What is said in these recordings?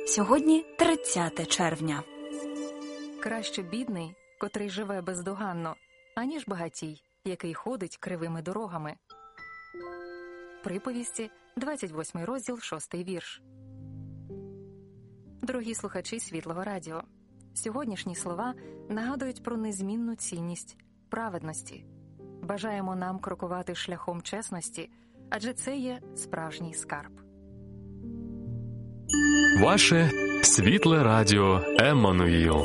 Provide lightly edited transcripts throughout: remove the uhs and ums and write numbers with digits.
Сьогодні 30 червня. Краще бідний, котрий живе бездоганно, аніж багатій, який ходить кривими дорогами. Приповісті, 28 розділ, 6 вірш. Дорогі слухачі Світлого Радіо, сьогоднішні слова нагадують про незмінну цінність праведності. Бажаємо нам крокувати шляхом чесності, адже це є справжній скарб. Ваше Світле Радіо Еммануїл.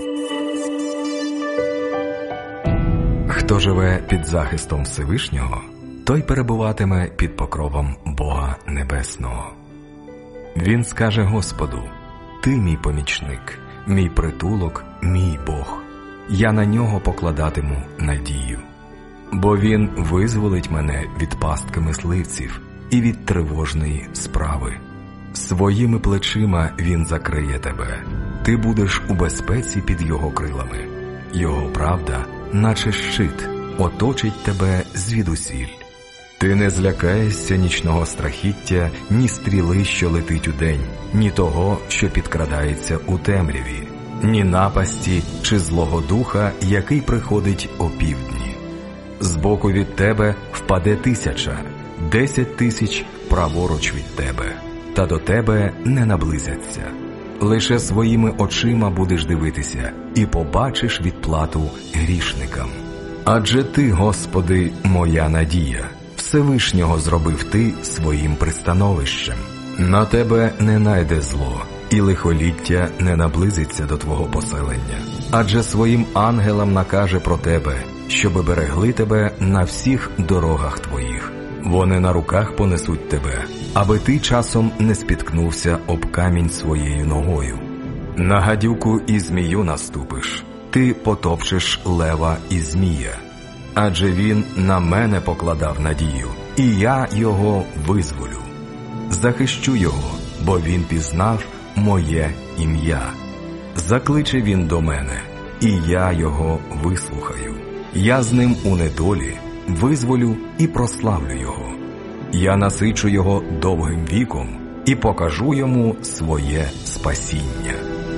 Хто живе під захистом Всевишнього, той перебуватиме під покровом Бога Небесного. Він скаже Господу: «Ти мій помічник, мій притулок, мій Бог. Я на нього покладатиму надію. Бо він визволить мене від пастки мисливців і від тривожної справи. Своїми плечима він закриє тебе. Ти будеш у безпеці під його крилами. Його правда, наче щит, оточить тебе звідусіль. Ти не злякаєшся нічного страхіття, ні стріли, що летить удень, ні того, що підкрадається у темряві, ні напасті чи злого духа, який приходить опівдні. Збоку від тебе впаде 1000, 10 000 праворуч від тебе, та до тебе не наблизяться. Лише своїми очима будеш дивитися і побачиш відплату грішникам. Адже ти, Господи, моя надія, Всевишнього зробив ти своїм пристановищем. На тебе не найде зло, і лихоліття не наблизиться до твого поселення. Адже своїм ангелам накаже про тебе, щоби берегли тебе на всіх дорогах твоїх. Вони на руках понесуть тебе, аби ти часом не спіткнувся об камінь своєю ногою. На гадюку і змію наступиш, ти потопчеш лева і змія. Адже він на мене покладав надію, і я його визволю. Захищу його, бо він пізнав моє ім'я. Закличе він до мене, і я його вислухаю. Я з ним у недолі визволю і прославлю його. Я насичу його довгим віком і покажу йому своє спасіння.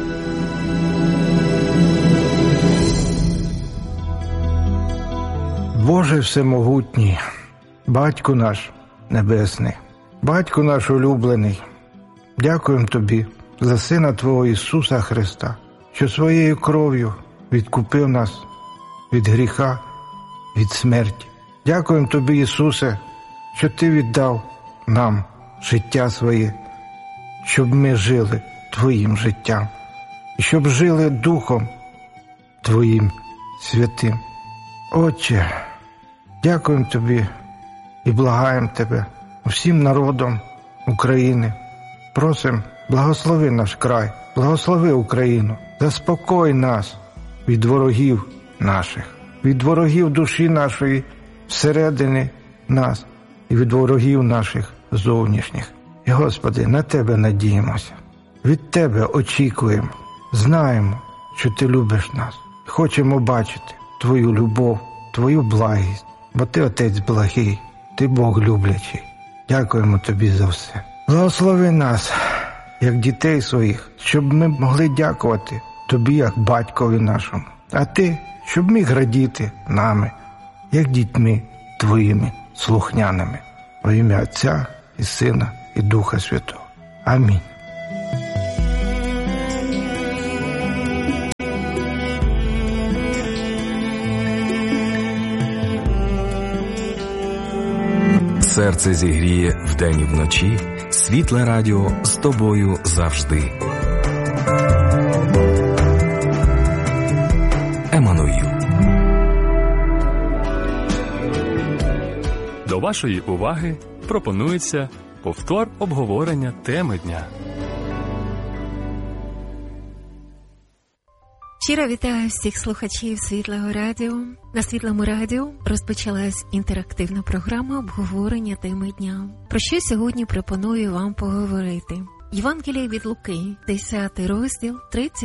Боже всемогутній, Батько наш Небесний, Батько наш улюблений, дякуємо Тобі за Сина Твого Ісуса Христа, що своєю кров'ю відкупив нас від гріха, від смерті. Дякуємо Тобі, Ісусе, що Ти віддав нам життя своє, щоб ми жили Твоїм життям, і щоб жили Духом Твоїм святим. Отче, дякуємо Тобі і благаємо Тебе всім народом України. Просимо, благослови наш край, благослови Україну, заспокой нас від ворогів наших, від ворогів душі нашої, всередини нас і від ворогів наших зовнішніх. І, Господи, на Тебе надіємося, від Тебе очікуємо, знаємо, що Ти любиш нас. Хочемо бачити Твою любов, Твою благість, бо Ти Отець благий, Ти Бог люблячий. Дякуємо Тобі за все. Благослови нас, як дітей своїх, щоб ми могли дякувати Тобі, як батькові нашому, а Ти, щоб міг радіти нами, як дітьми Твоїми слухняними. Во ім'я Отця і Сина і Духа Святого. Амінь. Серце зігріє вдень і вночі, Світле Радіо з тобою завжди. Еммануїл. До вашої уваги пропонується повтор обговорення теми дня. Щиро вітаю всіх слухачів Світлого Радіо. На Світлому Радіо розпочалась інтерактивна програма обговорення теми дня. Про що сьогодні пропоную вам поговорити? Євангелія від Луки, 10 розділ,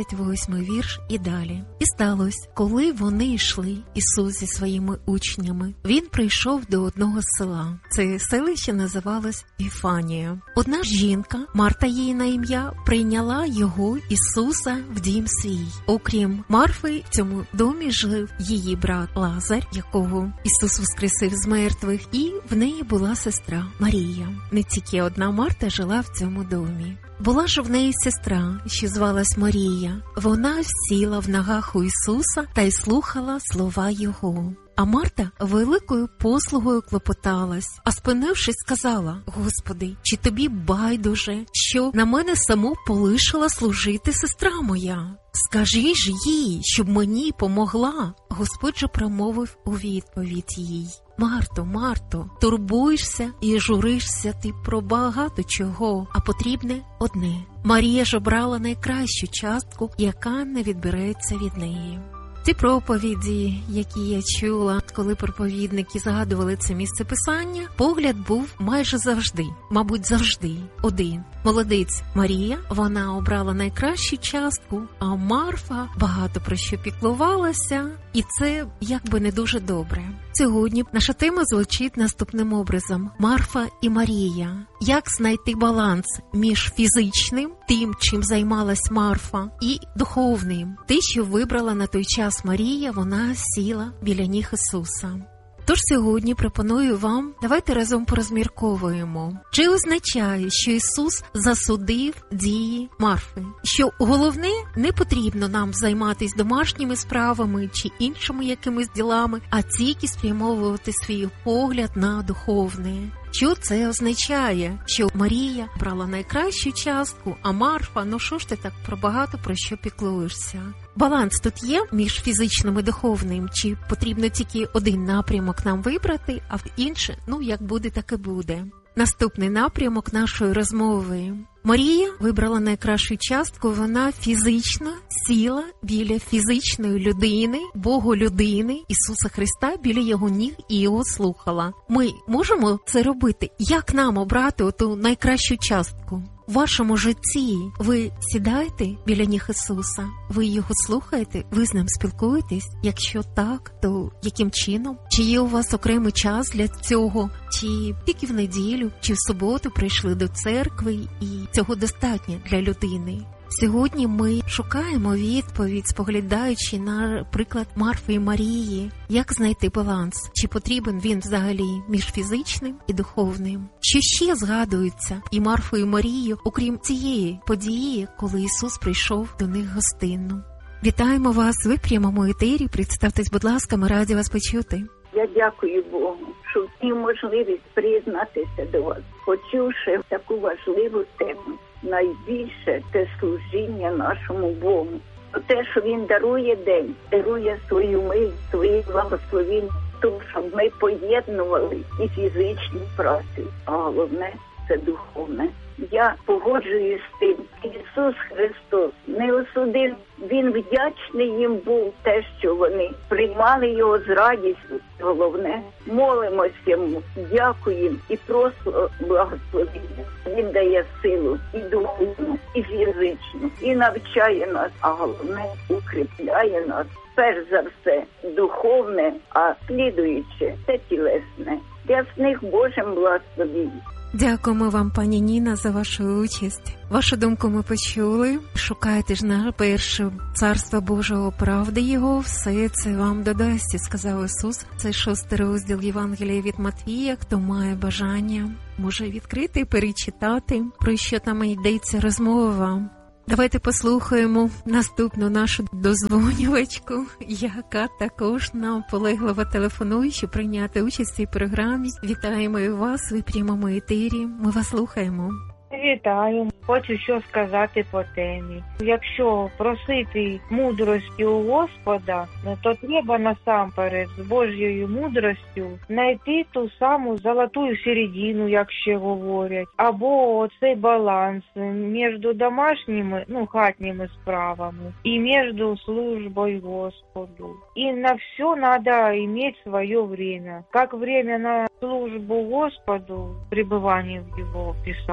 38 вірш і далі. І сталося, коли вони йшли, Ісус зі своїми учнями, Він прийшов до одного села. Це селище називалось Віфанія. Одна жінка, Марта її на ім'я, прийняла його, Ісуса, в дім свій. Окрім Марфи, в цьому домі жив її брат Лазар, якого Ісус воскресив з мертвих, і в неї була сестра Марія. Не тільки одна Марта жила в цьому домі. Була ж в неї сестра, що звалась Марія. Вона сіла в ногах у Ісуса та й слухала слова Його. А Марта великою послугою клопоталась, а спинившись, сказала: «Господи, чи тобі байдуже, що на мене саму полишила служити сестра моя? Скажи ж їй, щоб мені помогла». Господь же промовив у відповідь їй: «Марто, Марто, турбуєшся і журишся ти про багато чого, а потрібне одне. Марія ж обрала найкращу частку, яка не відбереться від неї». Ті проповіді, які я чула, коли проповідники згадували це місце писання, погляд був майже завжди, мабуть, завжди один. Молодець Марія, вона обрала найкращу частку, а Марфа багато про що піклувалася, і це якби не дуже добре. Сьогодні наша тема звучить наступним образом: Марфа і Марія. Як знайти баланс між фізичним, тим, чим займалась Марфа, і духовним? Те, що вибрала на той час Марія, вона сіла біля ніг Ісуса. Тож сьогодні пропоную вам, давайте разом порозмірковуємо, чи означає, що Ісус засудив дії Марфи, що головне, не потрібно нам займатися домашніми справами чи іншими якимись ділами, а тільки спрямовувати свій погляд на духовне. Що це означає? Що Марія брала найкращу частку, а Марфа, ну що ж ти так про що піклуєшся? Баланс тут є між фізичним і духовним, чи потрібно тільки один напрямок нам вибрати, а інше, як буде, так і буде. Наступний напрямок нашої розмови. Марія вибрала найкращу частку, вона фізично сіла біля фізичної людини, Боголюдини, Ісуса Христа, біля Його ніг і Його слухала. Ми можемо це робити? Як нам обрати оту найкращу частку? В вашому житті ви сідаєте біля ніг Ісуса, ви Його слухаєте, ви з Ним спілкуєтесь? Якщо так, то яким чином? Чи є у вас окремий час для цього? Чи тільки в неділю, чи в суботу прийшли до церкви і цього достатньо для людини? Сьогодні ми шукаємо відповідь, споглядаючи на приклад Марфи і Марії. Як знайти баланс? Чи потрібен він взагалі між фізичним і духовним? Що ще згадується і Марфу, і Марію, окрім цієї події, коли Ісус прийшов до них гостинно? Вітаємо вас, ви в прямому етері. Представтесь, будь ласка, ми раді вас почути. Я дякую Богу, що в можливість приєднатися до вас, почувши таку важливу тему. Найбільше це служіння нашому Богу. Те, що Він дарує день, дарує свою милість, свої благословіння, тому щоб ми поєднували і фізичну працю, а головне – це духовне. Я погоджуюсь з тим, Ісус Христос не осудив, Він вдячний їм був те, що вони приймали Його з радістю. Головне, молимося Йому, дякуємо і просто благословення. Він дає силу і духовну, і фізичну, і навчає нас, а головне, укріпляє нас. Перш за все, духовне, а слідуюче – це тілесне. Ясних Божим благословінь. Дякуємо вам, пані Ніна, за вашу участь. Вашу думку ми почули. Шукайте ж на перше Царства Божого, правди Його, все це вам додасться, сказав Ісус. Це 6 розділ Євангелія від Матвія. Хто має бажання, може відкрити і перечитати, про що там йдеться розмова. Давайте послухаємо наступну нашу дозвонювачку, яка також наполегливо телефонує, щоб прийняти участь в цій програмі. Вітаємо і вас, ви в прямому етері. Ми вас слухаємо. Вітаю. Хочу що сказати по темі. Якщо просити мудрості у Господа, то треба насамперед з Божою мудростю знайти ту саму золоту середину, як ще говорять, або оцей баланс між домашніми, хатніми справами і між службою Господу. І на все надо иметь свое время. Как время на службу Господу, пребывание в Его Писании,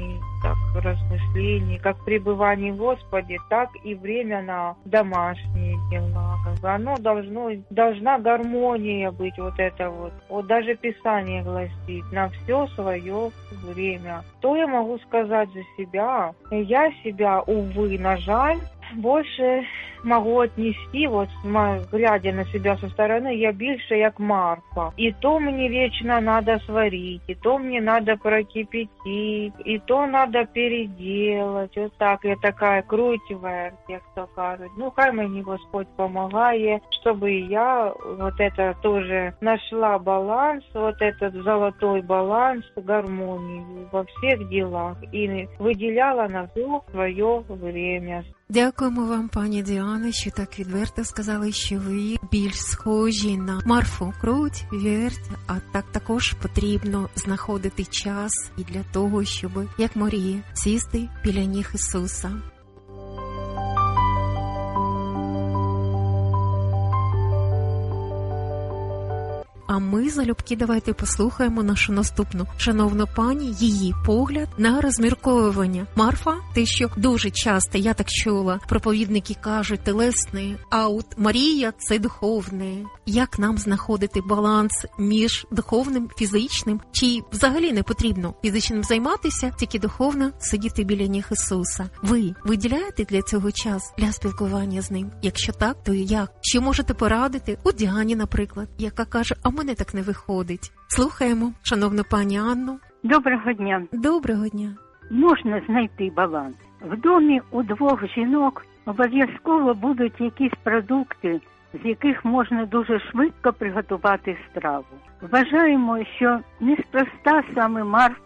духовных так, размышлений, как пребывание в Господе, так и время на домашние дела. Оно должна гармония быть, вот это вот. Вот даже Писание гласит, на все свое время. Что я могу сказать за себя? Я себя, увы, на жаль, больше могу отнести, вот глядя на себя со стороны, я більше як Марфа. И то мне вечно надо сварить, и то мне надо прокипятить, и то надо переделать. Вот так, я такая круть-верть, як то кажуть. Ну, хай мені Господь помогает, чтобы я вот это тоже нашла баланс, вот этот золотой баланс, гармонию во всех делах и выделяла на все свое время. Дякуємо вам, пані Діана, що так відверто сказали, що ви більш схожі на Марфу круть, верть, а так також потрібно знаходити час і для того, щоб, як Марія, сісти біля ніг Ісуса. А ми, залюбки, давайте послухаємо нашу наступну шановну пані, її погляд на розмірковування. Марфа, те, що дуже часто, я так чула, проповідники кажуть телесне, а от Марія – це духовне. Як нам знаходити баланс між духовним, фізичним? Чи взагалі не потрібно фізичним займатися, тільки духовно сидіти біля ніг Ісуса? Ви виділяєте для цього час, для спілкування з ним? Якщо так, то як? Що можете порадити? У Діані, наприклад, яка каже, а мене так не виходить. Слухаємо, шановну пані Анну. Доброго дня. Доброго дня. Можна знайти баланс. В домі у двох жінок обов'язково будуть якісь продукти, з яких можна дуже швидко приготувати страву. Вважаємо, що неспроста саме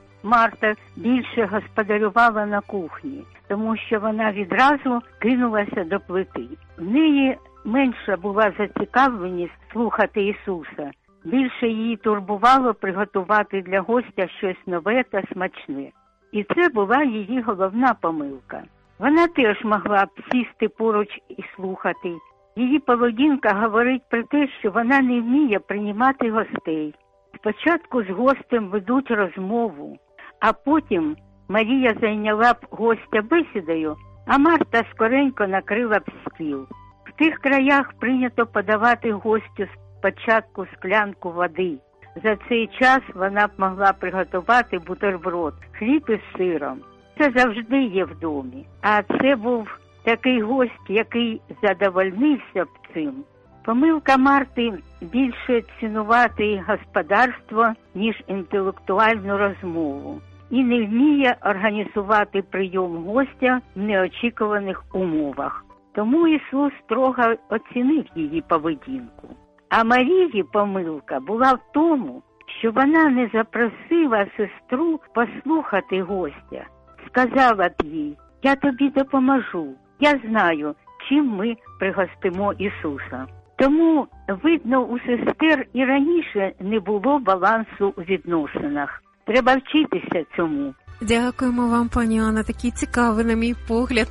Марта більше господарювала на кухні, тому що вона відразу кинулася до плити. В неї менша була зацікавленість слухати Ісуса. Більше її турбувало приготувати для гостя щось нове та смачне. І це була її головна помилка. Вона теж могла б сісти поруч і слухати. Її поведінка говорить про те, що вона не вміє приймати гостей. Спочатку з гостем ведуть розмову, а потім Марія зайняла б гостя бесідою, а Марта скоренько накрила б стіл. В тих краях прийнято подавати гостю спочатку склянку води. За цей час вона б могла приготувати бутерброд, хліб із сиром. Це завжди є в домі. А це був такий гость, який задовольнився б цим. Помилка Марти більше цінувати господарство, ніж інтелектуальну розмову. І не вміє організувати прийом гостя в неочікуваних умовах. Тому Ісус строго оцінив її поведінку. А Марії помилка була в тому, що вона не запросила сестру послухати гостя. Сказала б їй, я тобі допоможу, я знаю, чим ми пригостимо Ісуса. Тому, видно, у сестер і раніше не було балансу у відносинах. Треба вчитися цьому. Дякуємо вам, пані Анна. Такий цікавий, на мій погляд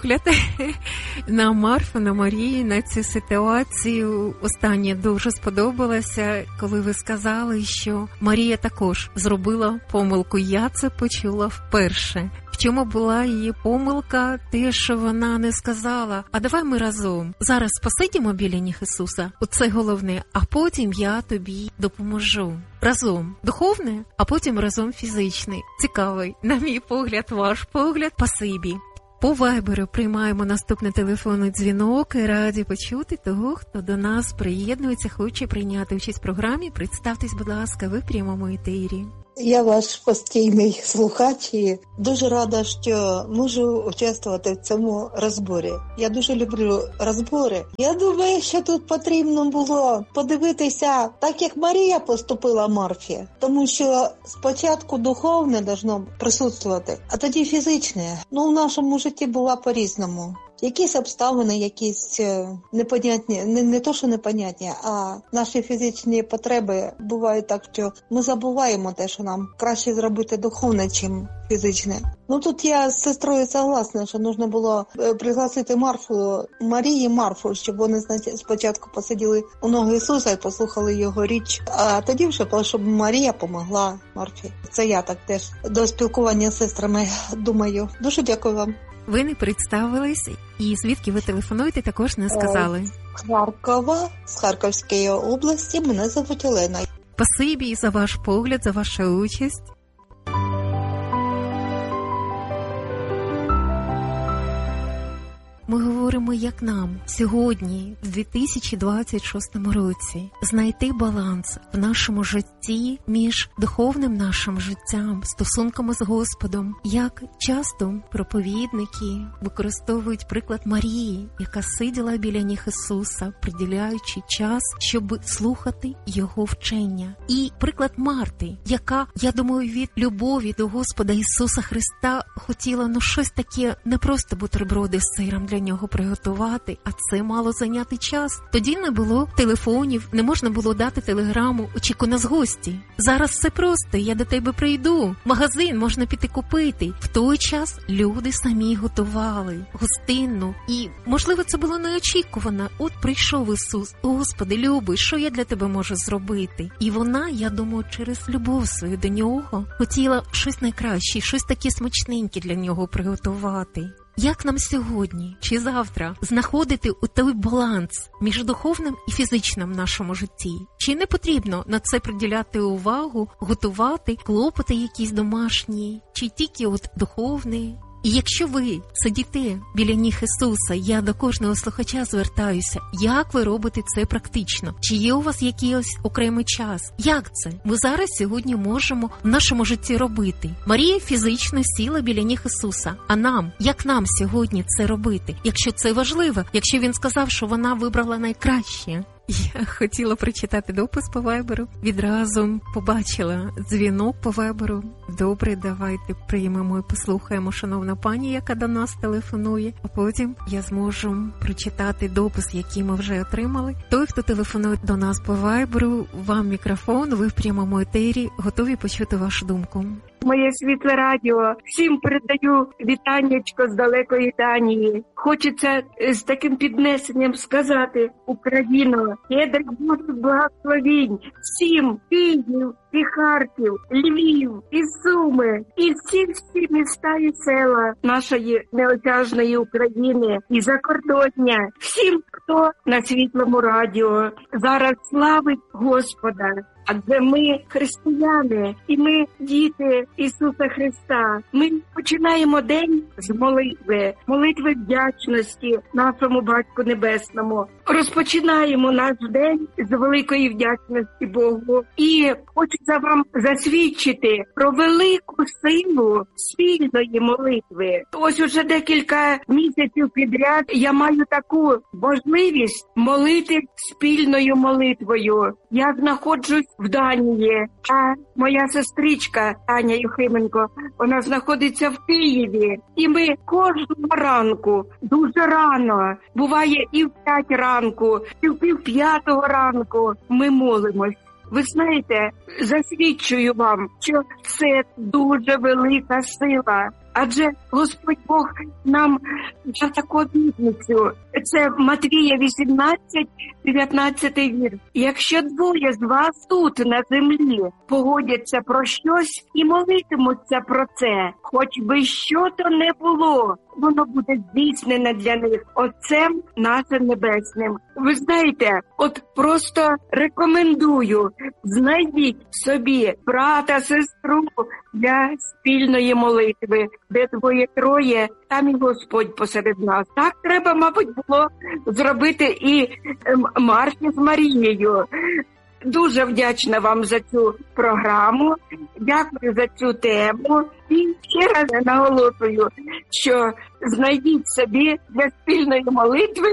на Марфу, на Марію, на цю ситуацію. Останнє дуже сподобалося, коли ви сказали, що Марія також зробила помилку. Я це почула вперше. В чому була її помилка? Те, що вона не сказала, а давай ми разом зараз посидімо біля ніг Ісуса, оце головне, а потім я тобі допоможу. Разом духовне, а потім разом фізичний. Цікавий, на мій погляд, ваш погляд. Спасибі. По Вайберу приймаємо наступний телефонний дзвінок і раді почути того, хто до нас приєднується, хоче прийняти участь в програмі. Представтесь, будь ласка, ви в прямому етері. Я ваш постійний слухач і дуже рада, що можу участвувати в цьому розборі. Я дуже люблю розбори. Я думаю, що тут потрібно було подивитися, так як Марія поступила Марфі. Тому що спочатку духовне должно присутствувати, а тоді фізичне. В нашому житті було по-різному. якісь обставини, якісь непонятні, не то, що непонятні, а наші фізичні потреби бувають так, що ми забуваємо те, що нам краще зробити духовне, чим фізичне. Ну тут я з сестрою согласна, що потрібно було пригласити Марфу, щоб вони спочатку посиділи у ноги Ісуса і послухали його річ, а тоді вже, щоб Марія помогла Марфі. Це я так теж до спілкування з сестрами думаю. Дуже дякую вам. Ви не представились, і звідки ви телефонуєте, також не сказали. Харкова, з Харківської області, мене звуть Олена. Спасибі за ваш погляд, за вашу участь. Ми говоримо, як нам сьогодні, в 2026 році, знайти баланс в нашому житті між духовним нашим життям, стосунками з Господом. Як часто проповідники використовують приклад Марії, яка сиділа біля ніг Ісуса, приділяючи час, щоб слухати Його вчення. І приклад Марти, яка, я думаю, від любові до Господа Ісуса Христа хотіла, щось таке, не просто бутерброди з сиром для нього приготувати, а це мало зайняти час. Тоді не було телефонів, не можна було дати телеграму «Очікуй нас гості». Зараз все просто, я до тебе прийду. Магазин можна піти купити. В той час люди самі готували гостинну. І, можливо, це було неочікувано. От прийшов Ісус. Господи, любий, що я для тебе можу зробити? І вона, я думаю, через любов свою до нього хотіла щось найкраще, щось таке смачненьке для нього приготувати. Як нам сьогодні чи завтра знаходити у той баланс між духовним і фізичним в нашому житті? Чи не потрібно на це приділяти увагу, готувати клопоти якісь домашні, чи тільки духовний? І якщо ви сидите біля ніг Ісуса, я до кожного слухача звертаюся, як ви робите це практично? Чи є у вас якийсь окремий час? Як це ми зараз сьогодні можемо в нашому житті робити? Марія фізично сіла біля ніг Ісуса, а нам, як нам сьогодні це робити? Якщо це важливо, якщо він сказав, що вона вибрала найкраще. Я хотіла прочитати допис по Вайберу, відразу побачила дзвінок по Вайберу. Добре, давайте приймемо і послухаємо шановна пані, яка до нас телефонує, а потім я зможу прочитати допис, який ми вже отримали. Той, хто телефонує до нас по Вайберу, вам мікрофон, ви в прямому етері, готові почути вашу думку. Моє світле радіо, всім передаю вітаннячко з далекої Данії. Хочеться з таким піднесенням сказати: Україно, щедрий Божий благословінь всім Київ, і Харків, Львів, і Суми, і всі міста і села нашої неосяжної України і закордоння. Всім, хто на світлому радіо зараз славить Господа. Адже ми християни, і ми діти Ісуса Христа. Ми починаємо день з молитви вдячності нашому Батьку Небесному. Розпочинаємо наш день з великої вдячності Богу. І хочеться вам засвідчити про велику силу спільної молитви. Ось уже декілька місяців підряд я маю таку можливість молити спільною молитвою. Я знаходжусь в Данії, а моя сестричка Таня Юхименко, вона знаходиться в Києві. І ми кожного ранку, дуже рано, буває і в 5 ранку, і в 4:30 ранку, ми молимось. Ви знаєте, засвідчую вам, що це дуже велика сила. Адже Господь Бог нам дав таку обітницю. Це Матвія 18, 19 вірш. Якщо двоє з вас тут на землі погодяться про щось і молитимуться про це, хоч би що то не було, воно буде здійснене для них Отцем нашим Небесним. Ви знаєте, от просто рекомендую, знайдіть собі брата, сестру для спільної молитви, де 2-3, там і Господь посеред нас. Так треба, мабуть, було зробити і Марфі з Марією. Дуже вдячна вам за цю програму, дякую за цю тему. І ще раз наголошую, що знайдіть собі для спільної молитви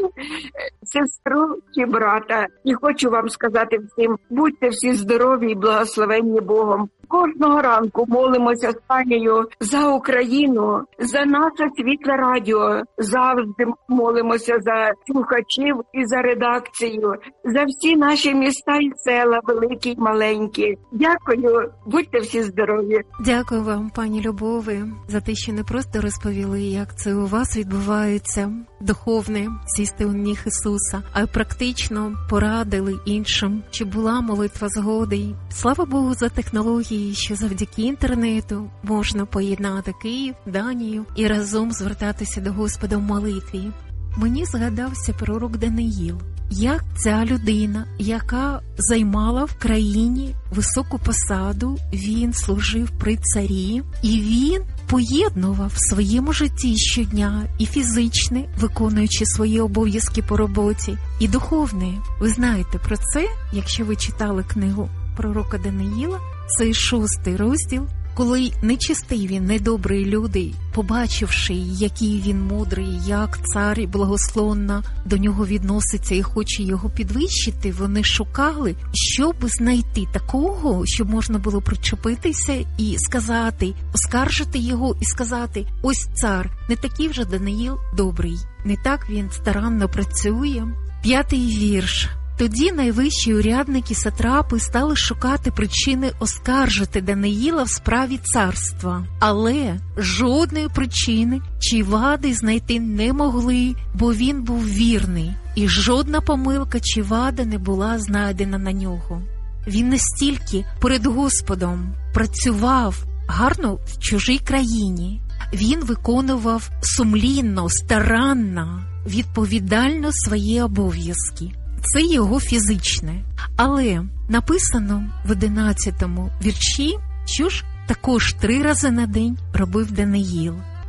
сестру чи брата. І хочу вам сказати всім, будьте всі здорові і благословенні Богом. Кожного ранку молимося з Танею за Україну, за наше світле радіо. Завжди молимося за слухачів і за редакцію, за всі наші міста і села, великі і маленькі. Дякую, будьте всі здорові. Дякую вам, пані Любові, за те, що не просто розповіли, як це у вас відбувається духовне сісти у ніг Ісуса, а й практично порадили іншим, щоб була молитва згоди. Слава Богу за технології, що завдяки інтернету можна поєднати Київ, Данію і разом звертатися до Господа в молитві. Мені згадався пророк Даниїл, як ця людина, яка займала в країні високу посаду, він служив при царі, і він поєднував в своєму житті щодня і фізичне, виконуючи свої обов'язки по роботі, і духовне. Ви знаєте про це, якщо ви читали книгу пророка Даниїла, це 6 розділ, коли нечестиві, недобрі люди, побачивши, який він мудрий, як цар благословенно до нього відноситься і хоче його підвищити, вони шукали, щоб знайти такого, щоб можна було причепитися і сказати, оскаржити його і сказати: ось цар, не такий вже Даниїл добрий, не так він старанно працює. 5-й вірш. Тоді найвищі урядники сатрапи стали шукати причини оскаржити Даниїла в справі царства. Але жодної причини чи вади знайти не могли, бо він був вірний, і жодна помилка чи вада не була знайдена на нього. Він настільки перед Господом працював гарно в чужій країні. Він виконував сумлінно, старанно, відповідально свої обов'язки. Це його фізичне. Але написано в 11-му вірші, що ж також 3 рази на день робив Даниїл.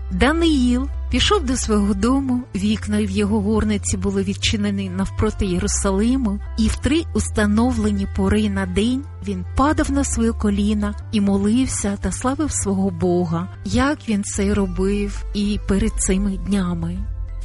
Даниїл пішов до свого дому, вікна в його горниці були відчинені навпроти Єрусалиму, і в 3 установлені пори на день він падав на свої коліна і молився та славив свого Бога, як він це робив і перед цими днями.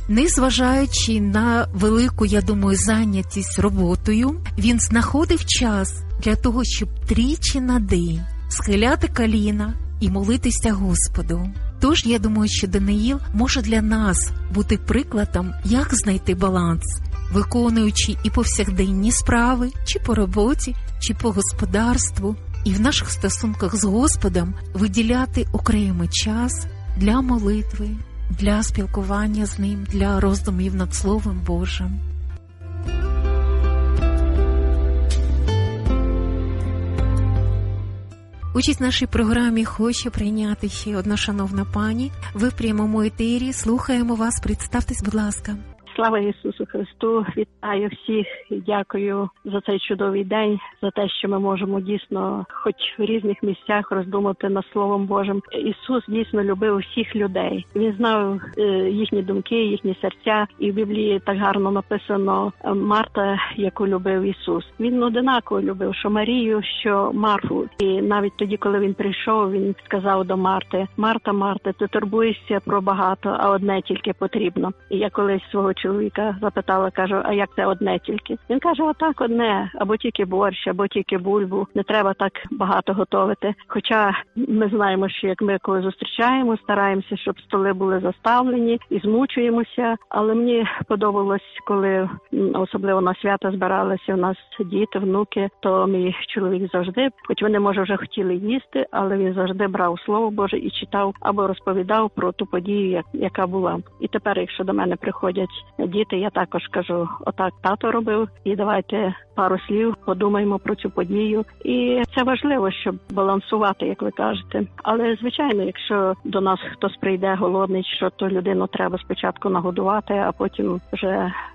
Незважаючи на велику, я думаю, зайнятість роботою, він знаходив час для того, щоб 3 на день схиляти коліна і молитися Господу. Тож, я думаю, що Даниїл може для нас бути прикладом, як знайти баланс, виконуючи і повсякденні справи, чи по роботі, чи по господарству, і в наших стосунках з Господом виділяти окремий час для молитви, для спілкування з Ним, для роздумів над Словом Божим. Участь в нашій програмі хоче прийняти ще одна шановна пані. Ви в прямому етері, слухаємо вас, представтесь, будь ласка. Слава Ісусу Христу! Вітаю всіх і дякую за цей чудовий день, за те, що ми можемо дійсно, хоч в різних місцях, роздумати над Словом Божим. Ісус дійсно любив всіх людей. Він знав їхні думки, їхні серця. І в Біблії так гарно написано Марта, яку любив Ісус. Він одинаково любив, що Марію, що Марфу. І навіть тоді, коли він прийшов, він сказав до Марти: «Марта, Марта, ти турбуєшся про багато, а одне тільки потрібно». І я колись свого чоловіка запитала, кажу: а як це одне тільки? Він каже: отак одне, або тільки борщ, або тільки бульбу. Не треба так багато готувати. Хоча ми знаємо, що як ми коли зустрічаємо, стараємося, щоб столи були заставлені і змучуємося. Але мені подобалось, коли особливо на свята збиралися у нас діти, внуки, то мій чоловік завжди, хоч вони, може, вже хотіли їсти, але він завжди брав Слово Боже і читав або розповідав про ту подію, яка була. І тепер, якщо до мене приходять діти, я також кажу: отак тато робив, і давайте пару слів подумаємо про цю подію. І це важливо, щоб балансувати, як ви кажете. Але, звичайно, якщо до нас хтось прийде голодний, що то людину треба спочатку нагодувати, а потім вже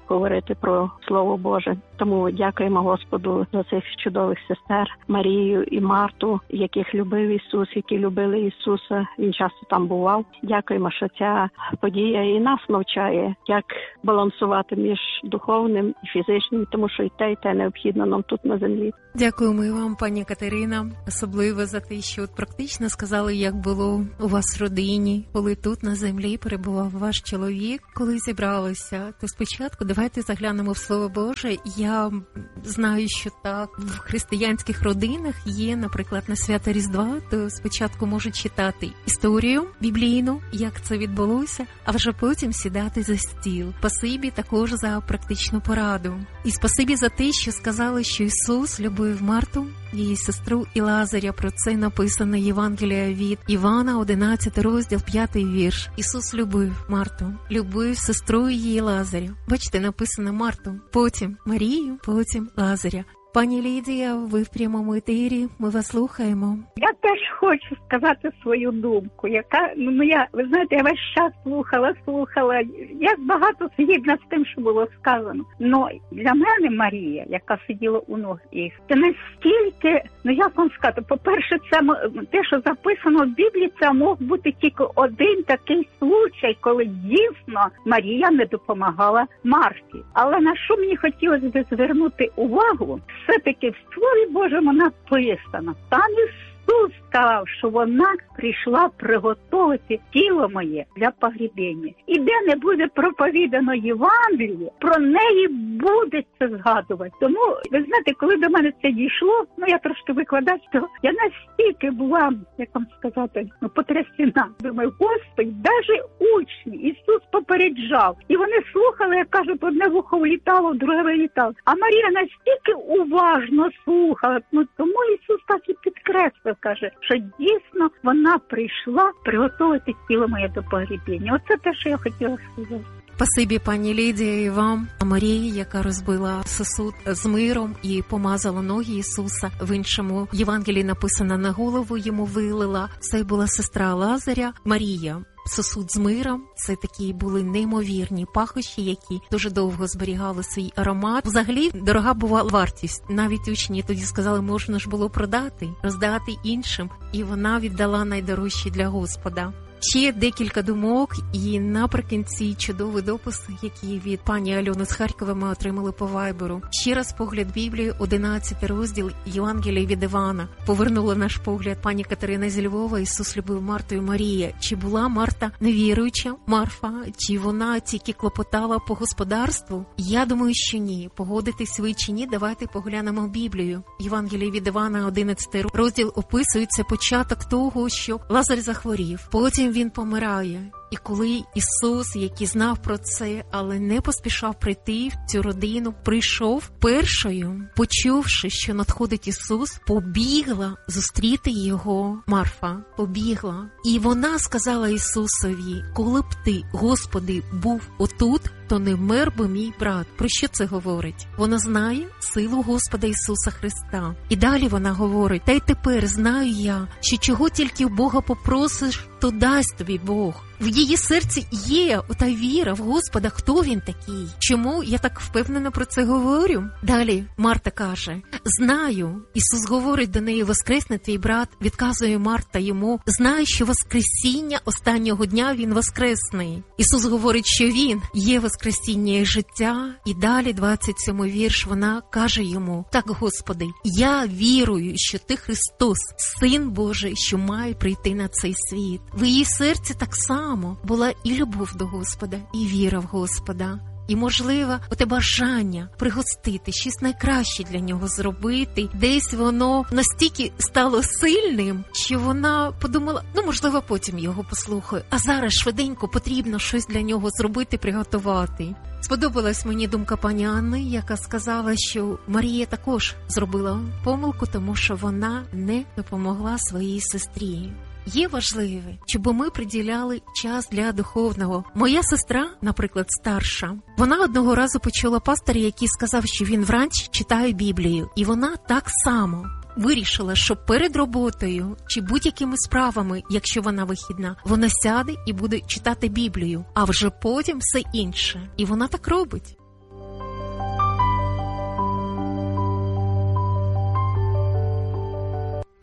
говорити про Слово Боже. Тому дякуємо Господу за цих чудових сестер Марію і Марту, яких любив Ісус, які любили Ісуса. Він часто там бував. Дякуємо, що ця подія і нас навчає, як балансувати між духовним і фізичним, тому що і те необхідно нам тут на землі. Дякуємо і вам, пані Катерина, особливо за те, що практично сказали, як було у вас в родині, коли тут на землі перебував ваш чоловік, коли зібралися. То спочатку давайте заглянемо в Слово Боже. Я знаю, що так, в християнських родинах є, наприклад, на свято Різдва, то спочатку можуть читати історію біблійну, як це відбулося, а вже потім сідати за стіл. Спасибі також за практичну пораду. І спасибі за те, що сказали, що Ісус любив Марту, її сестру і Лазаря. Про це написано Євангелія від Івана, 11 розділ, 5 вірш. Ісус любив Марту, любив сестру її Лазаря. Бачите, написано Марту, потім Марію, потім Лазаря. Пані Лідія, ви в прямому етері, ми вас слухаємо. Я теж хочу сказати свою думку, яка, ви знаєте, я весь час слухала, я багато згідна з тим, що було сказано. Но для мене Марія, яка сиділа у ног їх, це настільки, як вам сказати, по-перше, це те, що записано в Біблії, це мог бути тільки один такий случай, коли дійсно Марія не допомагала Марті. Але на що мені хотілося б звернути увагу, все-таки в Слові Божому написано, там Ісус сказав, що вона прийшла приготувати тіло моє для погребення. І де не буде проповідано Євангеліє, про неї буде це згадувати. Тому, ви знаєте, коли до мене це дійшло, я трошки викладач, то я настільки була, як вам сказати, потрясена. Думаю, Господи, навіть учні, Ісус попереджав. І вони слухали, як кажуть, одне вухо влітало, друге вилітало. А Марія настільки уважно слухала. Тому Ісус так і підкреслив, каже, що дійсно вона прийшла приготувати тіло моє до погребення. Оце те, що я хотіла сказати. Спасибі, пані Лідія, і вам, Марії, яка розбила сосуд з миром і помазала ноги Ісуса. В іншому Євангелії написано, на голову йому вилила. Це була сестра Лазаря, Марія. Сосуд з миром – це такі були неймовірні пахощі, які дуже довго зберігали свій аромат. Взагалі, дорога була вартість. Навіть учні тоді сказали, можна ж було продати, роздати іншим. І вона віддала найдорожче для Господа. Ще декілька думок, і наприкінці чудовий допис, який від пані Альони з Харкова ми отримали по Вайберу. Ще раз погляд Біблії, 11 розділ Євангелія від Івана. Повернула наш погляд пані Катерина зі Львова. Ісус любив Марту і Марія. Чи була Марта невіруюча, Марфа? Чи вона тільки клопотала по господарству? Я думаю, що ні. Погодитись ви чи ні, давайте поглянемо Біблію. Євангелія від Івана, 11 розділ, описується початок того, що Лазар захворів. Потім він помирає. І коли Ісус, який знав про це, але не поспішав прийти в цю родину, прийшов першою, почувши, що надходить Ісус, побігла зустріти його Марфа. Побігла. І вона сказала Ісусові, коли б ти, Господи, був отут, то не вмер би мій брат. Про що це говорить? Вона знає силу Господа Ісуса Христа. І далі вона говорить, та й тепер знаю я, що чого тільки в Бога попросиш, то дасть тобі Бог. В її серці є ота віра в Господа, хто він такий. Чому я так впевнено про це говорю? Далі Марта каже, знаю. Ісус говорить до неї, воскресне твій брат. Відказує Марта йому, знаю, що воскресіння останнього дня він воскресний. Ісус говорить, що він є воскресіння і життя. І далі 27 вірш вона каже йому, так, Господи, я вірую, що ти Христос, Син Божий, що має прийти на цей світ. В її серці так само була і любов до Господа, і віра в Господа. І, можливо, оте бажання пригостити, щось найкраще для нього зробити. Десь воно настільки стало сильним, що вона подумала, можливо, потім його послухаю. А зараз швиденько потрібно щось для нього зробити, приготувати. Сподобалась мені думка пані Анни, яка сказала, що Марія також зробила помилку, тому що вона не допомогла своїй сестрі. Є важливе, щоб ми приділяли час для духовного. Моя сестра, наприклад, старша, вона одного разу почула пастора, який сказав, що він вранці читає Біблію. І вона так само вирішила, що перед роботою чи будь-якими справами, якщо вона вихідна, вона сяде і буде читати Біблію, а вже потім все інше. І вона так робить.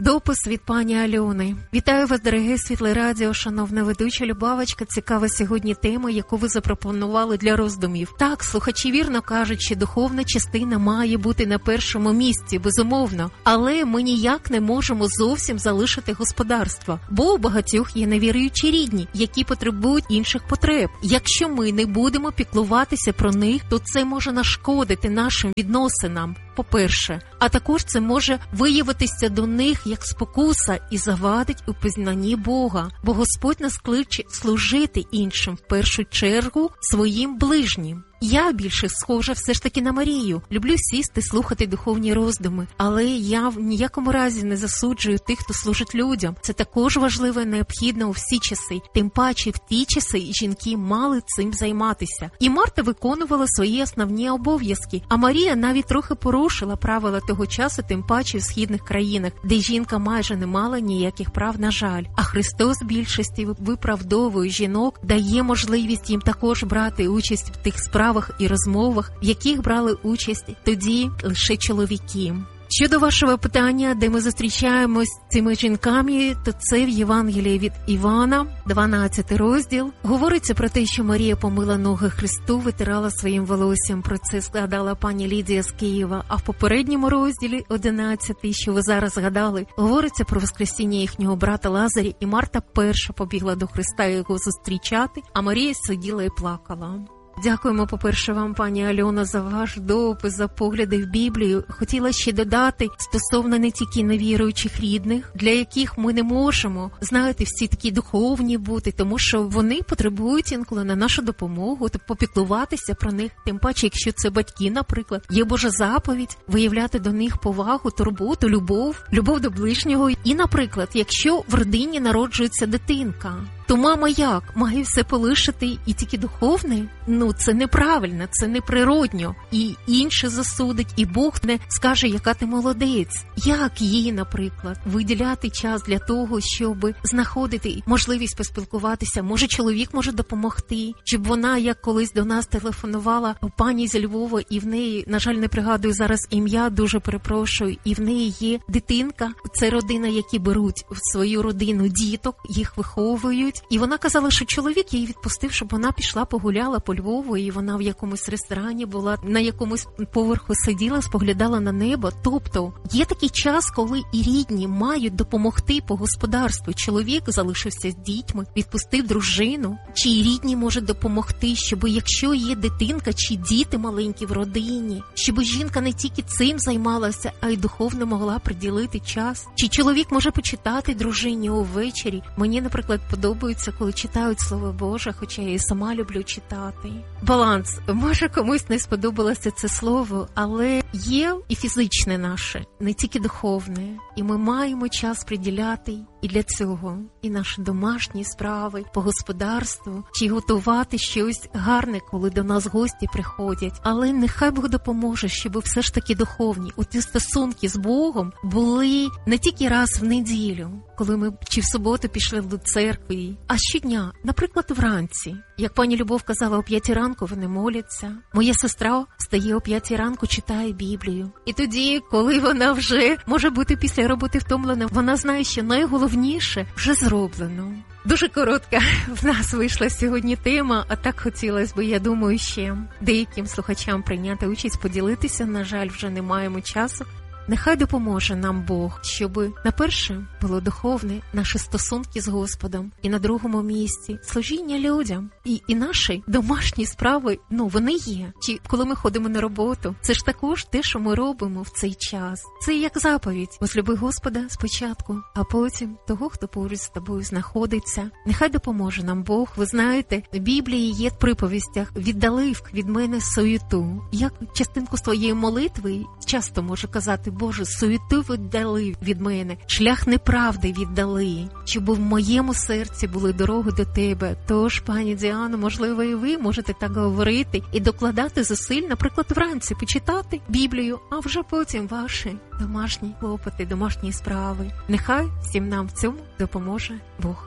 Допис від пані Альони. Вітаю вас, дороге Світле Радіо, шановна ведуча Любавочка. Цікава сьогодні тема, яку ви запропонували для роздумів. Так, слухачі вірно кажуть, що духовна частина має бути на першому місці, безумовно. Але ми ніяк не можемо зовсім залишити господарство, бо у багатьох є невіруючі рідні, які потребують інших потреб. Якщо ми не будемо піклуватися про них, то це може нашкодити нашим відносинам, по-перше. А також це може виявитися до них як спокуса і завадить у пізнанні Бога. Бо Господь нас кличе служити іншим, в першу чергу своїм ближнім. Я більше схожа все ж таки на Марію. Люблю сісти, слухати духовні роздуми. Але я в ніякому разі не засуджую тих, хто служить людям. Це також важливо і необхідно у всі часи. Тим паче в ті часи жінки мали цим займатися. І Марта виконувала свої основні обов'язки. А Марія навіть трохи порушила правила того часу, тим паче в східних країнах, де жінка майже не мала ніяких прав, на жаль. А Христос більшості виправдовує жінок, дає можливість їм також брати участь в тих справах і розмовах, в яких брали участь тоді лише чоловіки. Щодо вашого питання, де ми зустрічаємось з цими жінками, то це в Євангелії від Івана, 12 розділ. Говориться про те, що Марія помила ноги Христу, витирала своїм волоссям. Про це згадала пані Лідія з Києва. А в попередньому розділі, 11, що ви зараз згадали, говориться про воскресіння їхнього брата Лазаря, і Марта перша побігла до Христа його зустрічати, а Марія сиділа і плакала. Дякуємо, по-перше, вам, пані Альона, за ваш допис, за погляди в Біблію. Хотіла ще додати стосовно не тільки невіруючих рідних, для яких ми не можемо, знаєте, всі такі духовні бути, тому що вони потребують інколи на нашу допомогу, попіклуватися про них. Тим паче, якщо це батьки, наприклад, є Божа заповідь виявляти до них повагу, турботу, любов до ближнього. І, наприклад, якщо в родині народжується дитинка, то мама як? Має все полишити і тільки духовне? Це неправильно, це неприродньо. І інше засудить, і Бог не скаже, яка ти молодець. Як їй, наприклад, виділяти час для того, щоб знаходити можливість поспілкуватися? Може, чоловік може допомогти? Щоб вона, як колись до нас телефонувала пані зі Львова, і в неї, на жаль, не пригадую зараз ім'я, дуже перепрошую, і в неї є дитинка. Це родина, які беруть в свою родину діток, їх виховують. І вона казала, що чоловік її відпустив, щоб вона пішла погуляла по Львову, і вона в якомусь ресторані була, на якомусь поверху сиділа, споглядала на небо. Тобто є такий час, коли і рідні мають допомогти по господарству. Чоловік залишився з дітьми, відпустив дружину. Чи і рідні можуть допомогти, щоб якщо є дитинка чи діти маленькі в родині, щоб жінка не тільки цим займалася, а й духовно могла приділити час. Чи чоловік може почитати дружині увечері. Мені, наприклад, подобається, коли читають Слово Боже, хоча я і сама люблю читати. Баланс. Може, комусь не сподобалося це слово, але є і фізичне наше, не тільки духовне. І ми маємо час приділяти і для цього, і наші домашні справи по господарству, чи готувати щось гарне, коли до нас гості приходять. Але нехай Бог допоможе, щоб все ж таки духовні, ті стосунки з Богом були не тільки раз в неділю, коли ми чи в суботу пішли до церкви, а щодня, наприклад, вранці. Як пані Любов казала, о 5 ранку вони моляться. Моя сестра встає о 5 ранку, читає Біблію. І тоді, коли вона вже може бути після роботи втомлена, вона знає, що найголовніше вже зроблено. Дуже коротка в нас вийшла сьогодні тема, а так хотілося б, я думаю, ще деяким слухачам прийняти участь, поділитися. На жаль, вже не маємо часу. Нехай допоможе нам Бог, щоб на перше було духовне наші стосунки з Господом, і на другому місці служіння людям. І наші домашні справи, вони є. Чи коли ми ходимо на роботу, це ж також те, що ми робимо в цей час. Це як заповідь. Возлюби Господа спочатку, а потім того, хто поруч з тобою знаходиться. Нехай допоможе нам Бог. Ви знаєте, в Біблії є в приповістях: віддали від мене суєту. Як частинку своєї молитви часто можу казати: Боже, суєту віддали від мене, шлях неправди віддали, щоб в моєму серці були дороги до Тебе. Тож, пані Діано, можливо, і ви можете так говорити і докладати зусиль, наприклад, вранці почитати Біблію, а вже потім ваші домашні клопоти, домашні справи. Нехай всім нам в цьому допоможе Бог.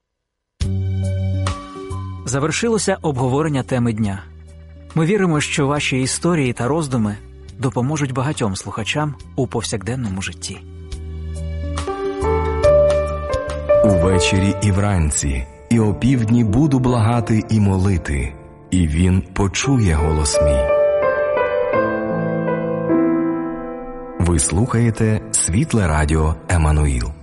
Завершилося обговорення теми дня. Ми віримо, що ваші історії та роздуми допоможуть багатьом слухачам у повсякденному житті. Увечері і вранці, і опівдні буду благати і молити, і він почує голос мій. Ви слухаєте Світле Радіо Еммануїл.